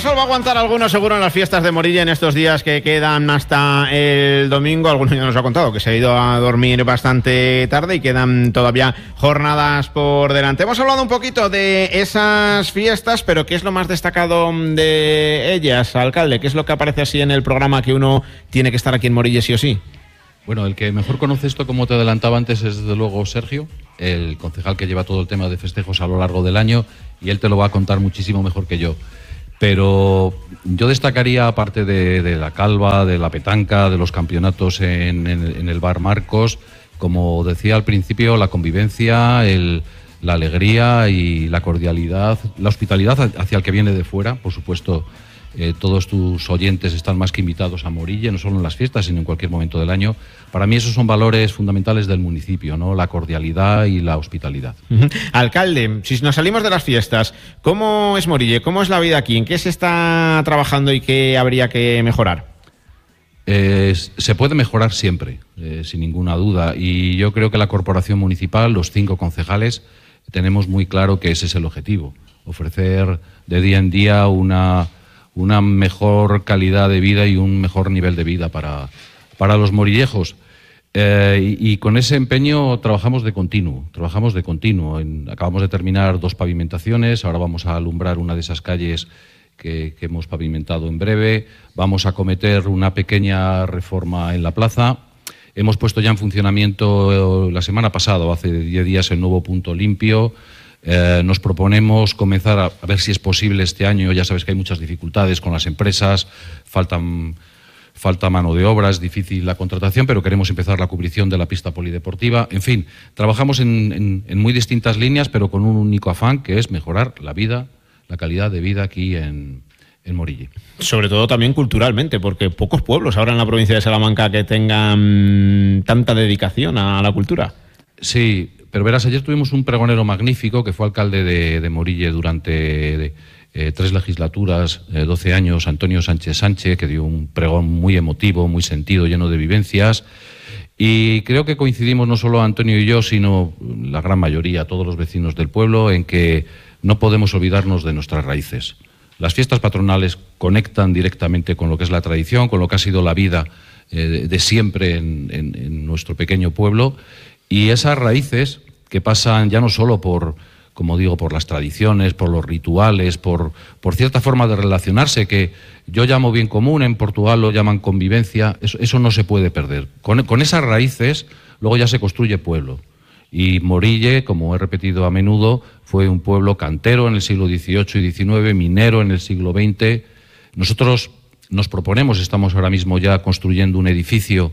sol va a aguantar algunos seguro en las fiestas de Morilla en estos días que quedan hasta el domingo. Algunos ya nos ha contado que se ha ido a dormir bastante tarde y quedan todavía jornadas por delante. Hemos hablado un poquito de esas fiestas, pero ¿qué es lo más destacado de ellas, alcalde? ¿Qué es lo que aparece así en el programa que uno tiene que estar aquí en Morilla sí o sí? Bueno, el que mejor conoce esto, como te adelantaba antes, es desde luego Sergio, el concejal que lleva todo el tema de festejos a lo largo del año, y él te lo va a contar muchísimo mejor que yo. Pero yo destacaría, aparte de la calva, de la petanca, de los campeonatos en el bar Marcos, como decía al principio, la convivencia, la alegría y la cordialidad, la hospitalidad hacia el que viene de fuera. Por supuesto, todos tus oyentes están más que invitados a Morilla, no solo en las fiestas, sino en cualquier momento del año. Para mí esos son valores fundamentales del municipio, ¿no? La cordialidad y la hospitalidad. Alcalde, si nos salimos de las fiestas, ¿cómo es Morilla? ¿Cómo es la vida aquí? ¿En qué se está trabajando y qué habría que mejorar? Se puede mejorar siempre, sin ninguna duda. Y yo creo que la corporación municipal, los 5 concejales, tenemos muy claro que ese es el objetivo. Ofrecer de día en día una mejor calidad de vida y un mejor nivel de vida para los morillejos. Y con ese empeño trabajamos de continuo. Acabamos de terminar 2 pavimentaciones, ahora vamos a alumbrar una de esas calles que hemos pavimentado en breve. Vamos a acometer una pequeña reforma en la plaza. Hemos puesto ya en funcionamiento la semana pasada, hace 10 días, el nuevo punto limpio. Nos proponemos comenzar a ver si es posible este año. Ya sabes que hay muchas dificultades con las empresas, falta mano de obra, es difícil la contratación, pero queremos empezar la cubrición de la pista polideportiva. En fin, trabajamos en muy distintas líneas, pero con un único afán, que es mejorar la vida, la calidad de vida aquí en Morilla. Sobre todo también culturalmente, porque pocos pueblos ahora en la provincia de Salamanca que tengan tanta dedicación a la cultura. Sí, pero verás, ayer tuvimos un pregonero magnífico que fue alcalde de Morilla durante 3 legislaturas, 12 años, Antonio Sánchez Sánchez, que dio un pregón muy emotivo, muy sentido, lleno de vivencias. Y creo que coincidimos no solo Antonio y yo, sino la gran mayoría, todos los vecinos del pueblo, en que no podemos olvidarnos de nuestras raíces. Las fiestas patronales conectan directamente con lo que es la tradición, con lo que ha sido la vida de siempre en nuestro pequeño pueblo, y esas raíces que pasan ya no solo por las tradiciones, por los rituales, por cierta forma de relacionarse, que yo llamo bien común, en Portugal lo llaman convivencia, eso no se puede perder. Con esas raíces luego ya se construye pueblo. Y Morilla, como he repetido a menudo, fue un pueblo cantero en el siglo XVIII y XIX, minero en el siglo XX. Nosotros nos proponemos, estamos ahora mismo ya construyendo un edificio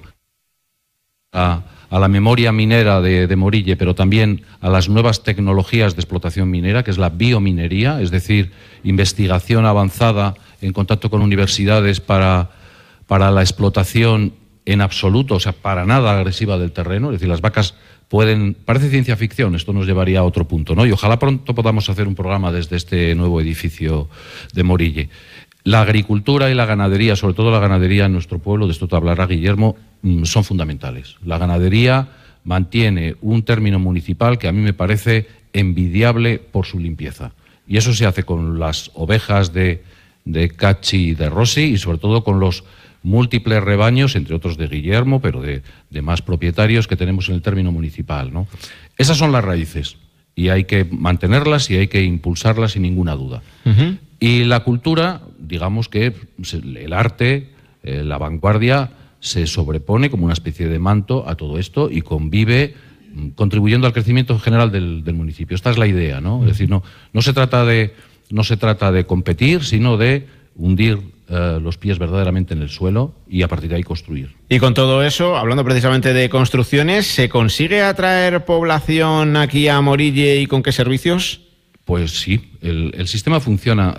a la memoria minera de Morilla, pero también a las nuevas tecnologías de explotación minera, que es la biominería, es decir, investigación avanzada en contacto con universidades para la explotación en absoluto, o sea, para nada agresiva del terreno. Es decir, las vacas parece ciencia ficción, esto nos llevaría a otro punto, ¿no? Y ojalá pronto podamos hacer un programa desde este nuevo edificio de Morilla. La agricultura y la ganadería, sobre todo la ganadería en nuestro pueblo, de esto te hablará Guillermo, son fundamentales. La ganadería mantiene un término municipal que a mí me parece envidiable por su limpieza. Y eso se hace con las ovejas de Cachi y de Rossi, y sobre todo con los múltiples rebaños, entre otros de Guillermo, pero de más propietarios que tenemos en el término municipal, ¿no? Esas son las raíces, y hay que mantenerlas y hay que impulsarlas sin ninguna duda. Uh-huh. Y la cultura, digamos que el arte, la vanguardia, se sobrepone como una especie de manto a todo esto y convive, contribuyendo al crecimiento general del municipio. Esta es la idea, ¿no? Es decir, no se trata de competir, sino de hundir los pies verdaderamente en el suelo y a partir de ahí construir. Y con todo eso, hablando precisamente de construcciones, ¿se consigue atraer población aquí a Morilla y con qué servicios? Pues sí, el sistema funciona.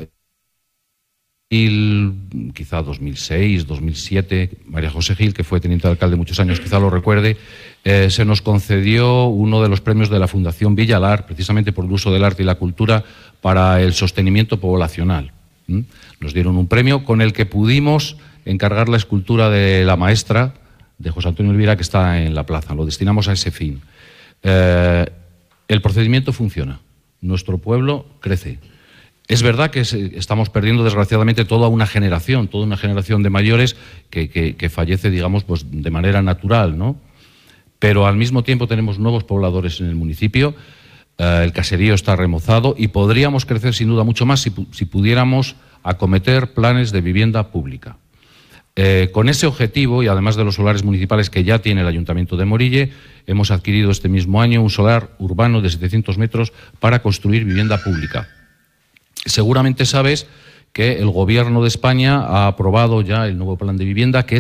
Quizá 2006, 2007, María José Gil, que fue teniente de alcalde muchos años, quizá lo recuerde, se nos concedió uno de los premios de la Fundación Villalar, precisamente por el uso del arte y la cultura para el sostenimiento poblacional. Nos dieron un premio con el que pudimos encargar la escultura de la maestra, de José Antonio Elvira, que está en la plaza. Lo destinamos a ese fin. El procedimiento funciona. Nuestro pueblo crece. Es verdad que estamos perdiendo, desgraciadamente, toda una generación de mayores que fallece, digamos, pues de manera natural, ¿no? Pero al mismo tiempo tenemos nuevos pobladores en el municipio, el caserío está remozado y podríamos crecer sin duda mucho más si pudiéramos acometer planes de vivienda pública. Con ese objetivo, y además de los solares municipales que ya tiene el Ayuntamiento de Morille, hemos adquirido este mismo año un solar urbano de 700 metros para construir vivienda pública. Seguramente sabes que el Gobierno de España ha aprobado ya el nuevo plan de vivienda, que